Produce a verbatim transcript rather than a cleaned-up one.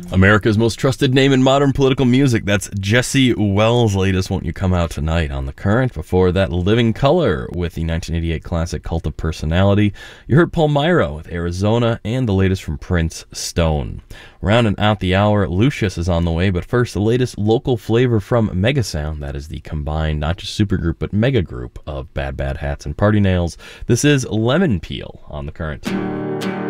America's most trusted name in modern political music. That's Jesse Wells' latest Won't You Come Out Tonight on The Current. Before that, Living Color with the nineteen eighty-eight classic Cult of Personality. You heard Palmyra with Arizona, and the latest from Prince, Stone. Rounding out the hour, Lucius is on the way, but first, the latest local flavor from Megasound. That is the combined, not just supergroup, but mega group of Bad Bad Hats and Party Nails. This is Lemon Peel on The Current.